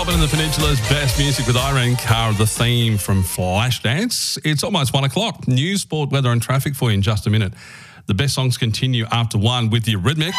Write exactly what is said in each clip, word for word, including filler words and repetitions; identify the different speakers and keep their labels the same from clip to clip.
Speaker 1: Melbourne and the Peninsula's best music with Irene Cara, the theme from Flashdance. It's almost one o'clock. News, sport, weather and traffic for you in just a minute. The best songs continue after one with the Eurythmics.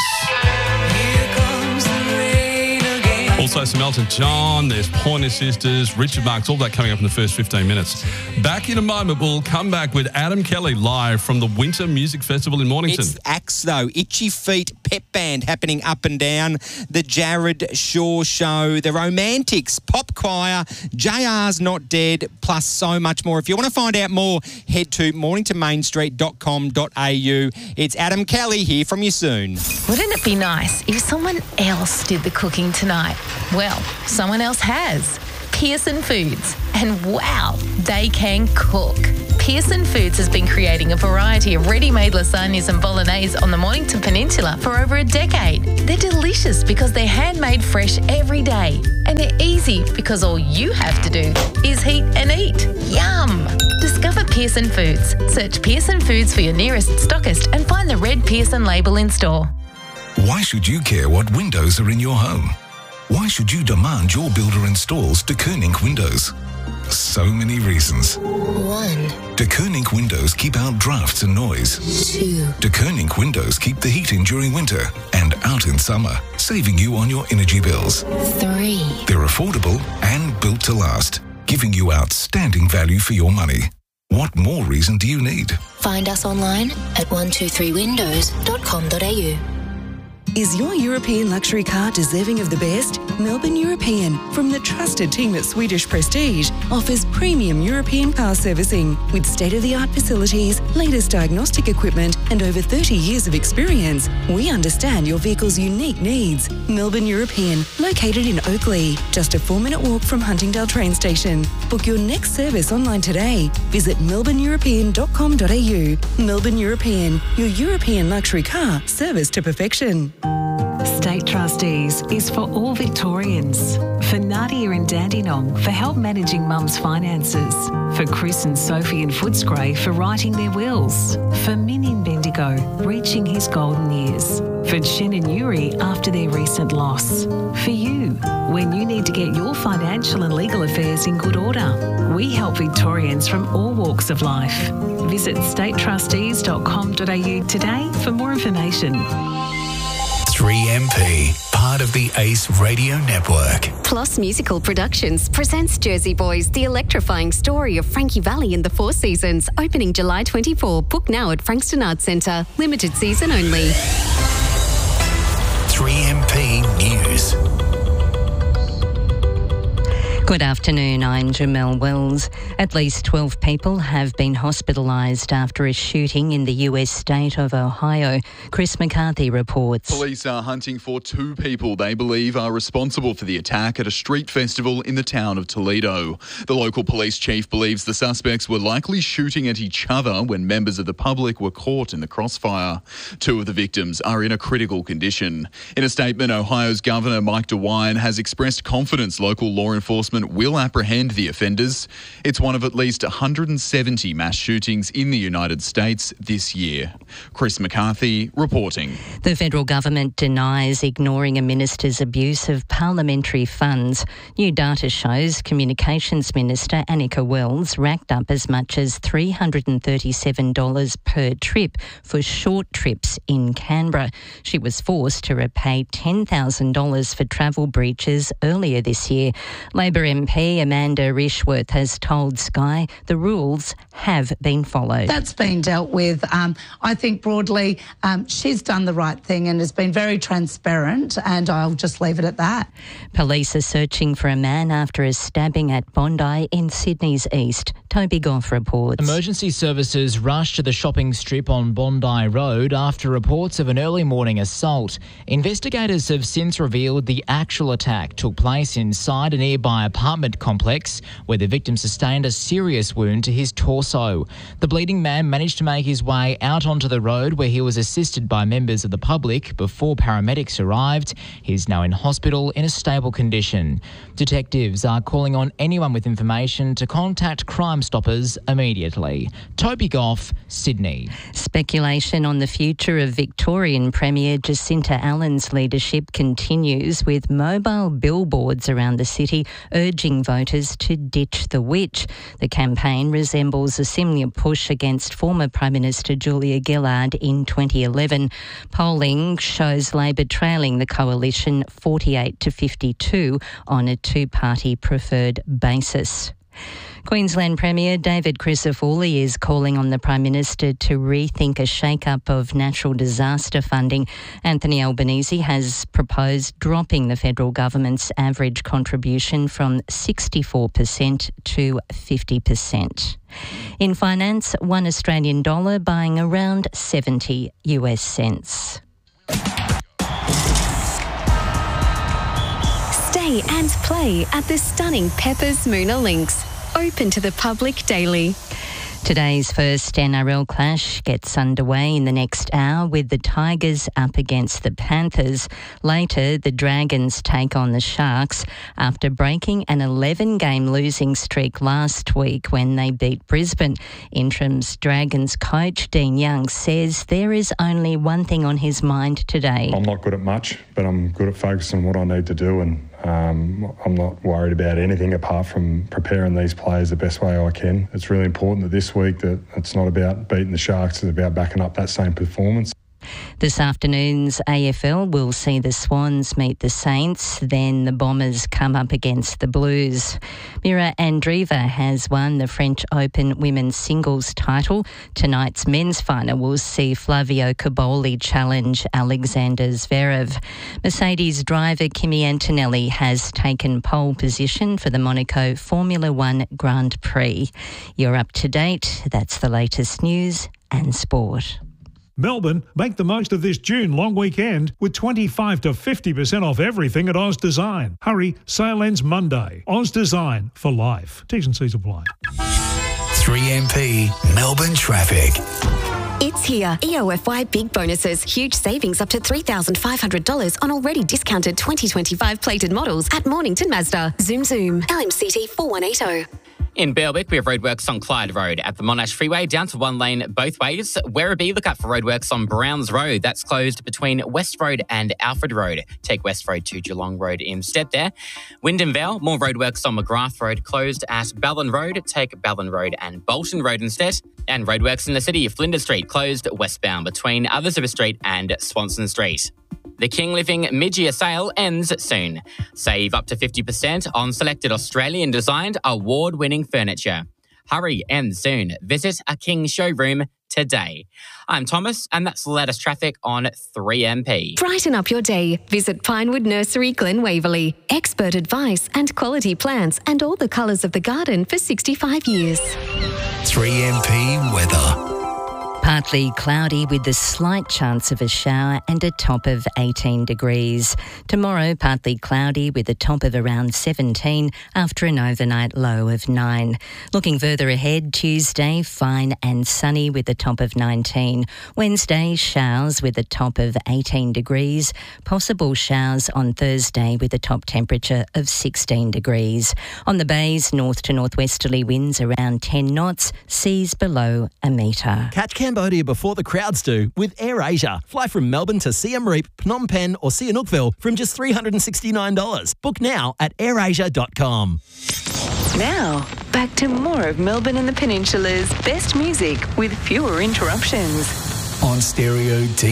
Speaker 1: Also some Elton John, there's Pointer Sisters, Richard Marx, all that coming up in the first fifteen minutes. Back in a moment, we'll come back with Adam Kelly live from the Winter Music Festival in Mornington.
Speaker 2: It's acts though, Itchy Feet Pep Band happening up and down, the Jared Shaw Show, the Romantics, Pop Choir, J R's Not Dead, plus so much more. If you want to find out more, head to mornington main street dot com dot a u. It's Adam Kelly, hear from you soon.
Speaker 3: Wouldn't it be nice if someone else did the cooking tonight? Well, someone else has. Pearson Foods. And wow, they can cook. Pearson Foods has been creating a variety of ready-made lasagnas and bolognese on the Mornington Peninsula for over a decade. They're delicious because they're handmade fresh every day. And they're easy because all you have to do is heat and eat. Yum! Discover Pearson Foods. Search Pearson Foods for your nearest stockist and find the red Pearson label in store.
Speaker 4: Why should you care what windows are in your home? Why should you demand your builder installs De Koning windows? So many reasons.
Speaker 5: One.
Speaker 4: De Koning windows keep out drafts and noise.
Speaker 5: Two.
Speaker 4: De Koning windows keep the heat in during winter and out in summer, saving you on your energy bills.
Speaker 5: Three.
Speaker 4: They're affordable and built to last, giving you outstanding value for your money. What more reason do you need?
Speaker 5: Find us online at one two three windows dot com dot a u.
Speaker 6: Is your European luxury car deserving of the best? Melbourne European, from the trusted team at Swedish Prestige, offers premium European car servicing with state-of-the-art facilities, latest diagnostic equipment and over thirty years of experience. We understand your vehicle's unique needs. Melbourne European, located in Oakley, just a four-minute walk from Huntingdale train station. Book your next service online today. Visit melbourne european dot com dot a u. Melbourne European, your European luxury car service to perfection.
Speaker 7: State Trustees is for all Victorians. For Nadia and Dandenong for help managing mum's finances. For Chris and Sophie in Footscray for writing their wills. For Min in Bendigo reaching his golden years. For Chen and Yuri after their recent loss. For you when you need to get your financial and legal affairs in good order. We help Victorians from all walks of life. Visit state trustees dot com dot a u today for more information.
Speaker 8: three M P, part of the Ace Radio Network.
Speaker 9: Plus Musical Productions presents Jersey Boys, the electrifying story of Frankie Valli and the Four Seasons, opening July twenty-fourth. Book now at Frankston Arts Centre. Limited season only.
Speaker 8: three M P News.
Speaker 10: Good afternoon, I'm Jamelle Wells. At least twelve people have been hospitalised after a shooting in the U S state of Ohio. Chris McCarthy reports.
Speaker 11: Police are hunting for two people they believe are responsible for the attack at a street festival in the town of Toledo. The local police chief believes the suspects were likely shooting at each other when members of the public were caught in the crossfire. Two of the victims are in a critical condition. In a statement, Ohio's Governor Mike DeWine has expressed confidence local law enforcement will apprehend the offenders. It's one of at least one hundred seventy mass shootings in the United States this year. Chris McCarthy reporting.
Speaker 10: The federal government denies ignoring a minister's abuse of parliamentary funds. New data shows Communications Minister Annika Wells racked up as much as three hundred thirty-seven dollars per trip for short trips in Canberra. She was forced to repay ten thousand dollars for travel breaches earlier this year. Labor M P Amanda Rishworth has told Sky the rules have been followed.
Speaker 12: That's been dealt with. Um, I think broadly um, she's done the right thing and has been very transparent, and I'll just leave it at that.
Speaker 10: Police are searching for a man after a stabbing at Bondi in Sydney's east. Toby Goff reports.
Speaker 13: Emergency services rushed to the shopping strip on Bondi Road after reports of an early morning assault. Investigators have since revealed the actual attack took place inside a nearby apartment apartment complex, where the victim sustained a serious wound to his torso. The bleeding man managed to make his way out onto the road, where he was assisted by members of the public before paramedics arrived. He's now in hospital in a stable condition. Detectives are calling on anyone with information to contact Crime Stoppers immediately. Toby Goff, Sydney.
Speaker 10: Speculation on the future of Victorian Premier Jacinta Allen's leadership continues, with mobile billboards around the city urging voters to ditch the witch. The campaign resembles a similar push against former Prime Minister Julia Gillard in twenty eleven. Polling shows Labor trailing the coalition forty-eight to fifty-two on a two-party preferred basis. Queensland Premier David Crisafulli is calling on the Prime Minister to rethink a shake-up of natural disaster funding. Anthony Albanese has proposed dropping the federal government's average contribution from sixty-four percent to fifty percent. In finance, one Australian dollar buying around seventy US cents.
Speaker 9: Stay and play at the stunning Peppers Moona Links. Open to the public daily.
Speaker 10: Today's first N R L clash gets underway in the next hour, with the Tigers up against the Panthers. Later, the Dragons take on the Sharks after breaking an eleven-game losing streak last week when they beat Brisbane. Interim's Dragons coach Dean Young says there is only one thing on his mind today.
Speaker 14: I'm not good at much, but I'm good at focusing on what I need to do, and Um, I'm not worried about anything apart from preparing these players the best way I can. It's really important that this week that it's not about beating the Sharks, it's about backing up that same performance.
Speaker 10: This afternoon's A F L will see the Swans meet the Saints, then the Bombers come up against the Blues. Mira Andreeva has won the French Open women's singles title. Tonight's men's final will see Flavio Cobolli challenge Alexander Zverev. Mercedes driver Kimi Antonelli has taken pole position for the Monaco Formula One Grand Prix. You're up to date. That's the latest news and sport.
Speaker 15: Melbourne, make the most of this June long weekend with twenty-five to fifty percent off everything at Oz Design. Hurry, sale ends Monday. Oz Design for life. T's and C's apply.
Speaker 8: three M P Melbourne traffic.
Speaker 9: It's here. E O F Y big bonuses. Huge savings up to three thousand five hundred dollars on already discounted twenty twenty-five plated models at Mornington Mazda. Zoom Zoom. L M C T four one eight zero.
Speaker 16: In Berwick, we have roadworks on Clyde Road at the Monash Freeway, down to one lane both ways. Werribee, look out for roadworks on Browns Road. That's closed between West Road and Alfred Road. Take West Road to Geelong Road instead there. Wyndham Vale, more roadworks on McGrath Road, closed at Ballon Road. Take Ballon Road and Bolton Road instead. And roadworks in the city of Flinders Street, closed westbound between Others River Street and Swanson Street. The King Living mid-year sale ends soon. Save up to fifty percent on selected Australian-designed, award-winning furniture. Hurry, ends soon. Visit a King showroom today. I'm Thomas, and that's the latest traffic on three M P.
Speaker 9: Brighten up your day. Visit Pinewood Nursery, Glen Waverley. Expert advice and quality plants and all the colours of the garden for sixty-five years.
Speaker 8: three M P weather.
Speaker 10: Partly cloudy with a slight chance of a shower and a top of eighteen degrees. Tomorrow, partly cloudy with a top of around seventeen after an overnight low of nine. Looking further ahead, Tuesday, fine and sunny with a top of nineteen. Wednesday, showers with a top of eighteen degrees. Possible showers on Thursday with a top temperature of sixteen degrees. On the bays, north to northwesterly winds around ten knots, seas below a metre.
Speaker 17: Catch Cambodia before the crowds do with AirAsia. Fly from Melbourne to Siem Reap, Phnom Penh or Sihanoukville from just three hundred sixty-nine dollars. Book now at air asia dot com.
Speaker 6: Now, back to more of Melbourne and the Peninsula's best music with fewer interruptions.
Speaker 8: On Stereo T.